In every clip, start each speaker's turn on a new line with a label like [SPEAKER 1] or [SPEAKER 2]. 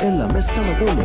[SPEAKER 1] எல்லாமே செம கூலு.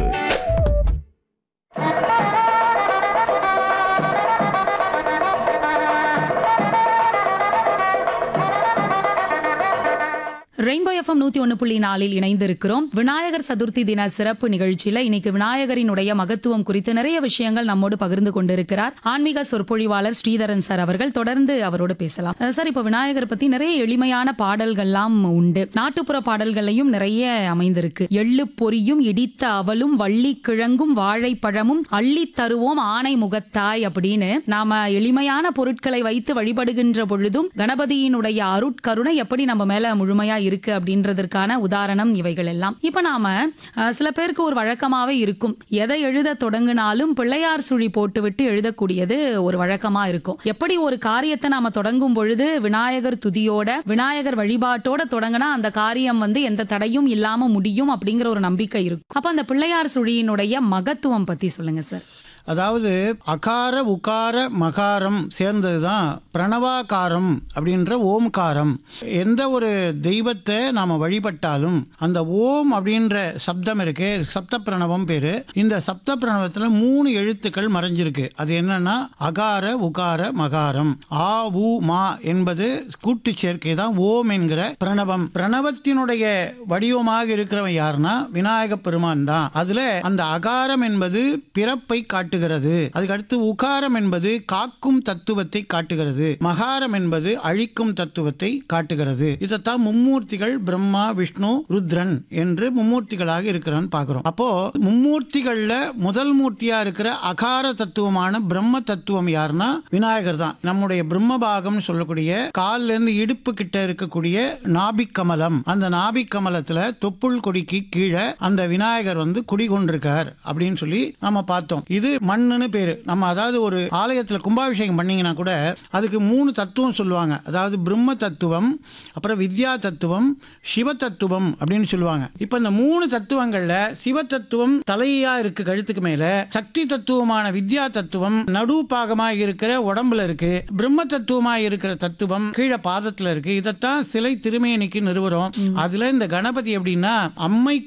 [SPEAKER 2] ரெயின்போ எஃப்எம் 101.4 இணைந்திருக்கிறோம். விநாயகர் சதுர்த்தி தின சிறப்பு நிகழ்ச்சியில இன்னைக்கு விநாயகரினுடைய மகத்துவம் குறித்து நிறைய விஷயங்கள் நம்மோடு பகிர்ந்து கொண்டிருக்கிறார் ஆன்மீக சொற்பொழிவாளர் ஸ்ரீதரன் சார் அவர்கள். தொடர்ந்து அவரோடு பேசலாம். சார், இப்ப விநாயகர் பத்தி நிறைய எளிமையான பாடல்கள்லாம் உண்டு. நாட்டுப்புற பாடல்களையும் நிறைய அமைந்திருக்கு. எள்ளு பொரியும் இடித்த அவலும் வள்ளி கிழங்கும் வாழைப்பழமும் அள்ளி தருவோம் ஆனை முகத்தாய் அப்படின்னு நாம எளிமையான பொருட்களை வைத்து வழிபடுகின்ற பொழுதும் கணபதியினுடைய அருட்கருணை எப்படி நம்ம மேல முழுமையா இருக்கு அப்படின்றதற்கான உதாரணம் இவைகள் எல்லாம். இப்ப நாம சில பேருக்கு ஒரு வழக்கமாவே இருக்கும், எதை எழுத தொடங்கினாலும் பிள்ளையார் சுழி போட்டுவிட்டு எழுதக்கூடியது ஒரு வழக்கமா இருக்கும். எப்படி ஒரு காரியத்தை நாம தொடங்கும் பொழுது விநாயகர் துதியோட விநாயகர் வழிபாட்டோட தொடங்கினா அந்த காரியம் எந்த தடையும் இல்லாம முடியும் அப்படிங்கிற ஒரு நம்பிக்கை இருக்கும். அப்ப அந்த பிள்ளையார் சுழியினுடைய மகத்துவம் பத்தி சொல்லுங்க சார்.
[SPEAKER 3] அதாவது அகார உகார மகாரம் சேர்ந்தது தான் பிரணவாகாரம் அப்படின்ற ஓம்காரம். எந்த ஒரு தெய்வத்தை நாம் வழிபட்டாலும் அந்த ஓம் அப்படின்ற சப்தம் இருக்கு, சப்த பிரணவம் பேரு. இந்த சப்த பிரணவத்தில் 3 எழுத்துக்கள் மறைஞ்சிருக்கு. அது என்னன்னா அகார உகார மகாரம். ஆ உ மா என்பது கூட்டு சேர்க்கை தான் ஓம் என்கிற பிரணவம். பிரணவத்தினுடைய வடிவமாக இருக்கிறவன் யாருன்னா விநாயக பெருமான் தான். அதுல அந்த அகாரம் என்பது பிறப்பை காட்டு, அதுக்கு அடுத்து உகாரம் என்பது காக்கும் தத்துவத்தை காட்டுகிறது, மகாரம் என்பது அழிக்கும் தத்துவத்தை காட்டுகிறது. இதைத்தான் மும்மூர்த்திகள் பிரம்மா விஷ்ணு ருத்ரன் என்று மும்மூர்த்திகளாக இருக்கிறான்னு பார்க்கிறோம். அப்போ மும்மூர்த்திகள்ல முதல் மூர்த்தியா இருக்கிற அகார தத்துவமான பிரம்ம தத்துவம் யாருன்னா விநாயகர் தான். நம்முடைய பிரம்ம பாகம் சொல்லக்கூடிய கால்ல இருந்து இடுப்பு கிட்ட இருக்கக்கூடிய நாபிக் கமலம், அந்த நாபிக் கமலத்துல தொப்புள் கொடிக்கு கீழே அந்த விநாயகர் குடிகொண்டிருக்கார் அப்படின்னு சொல்லி நம்ம பார்த்தோம். இது மண்ணுன்னு பேரு. நம்ம அதாவது ஒரு ஆலயத்தில் கும்பாபிஷேகம் பண்ணீங்கன்னா கூட அதுக்கு 3 தத்துவம் சொல்லுவாங்க. அதாவது பிரம்ம தத்துவம், அப்புறம் வித்யா தத்துவம், சிவ தத்துவம் அப்படின்னு சொல்லுவாங்க. இப்ப இந்த 3 தத்துவங்கள்ல சிவ தத்துவம் தலையா இருக்கு கழுத்துக்கு மேல, சக்தி தத்துவமான வித்யா தத்துவம் நடு பாகமாக இருக்கிற உடம்புல இருக்கு, பிரம்ம தத்துவமாக இருக்கிற தத்துவம் கீழே பாதத்துல இருக்கு. இதைத்தான் சிலை திருமேனிக்கு நிறுவனம். அதுல இந்த கணபதி எப்படின்னா அம்மை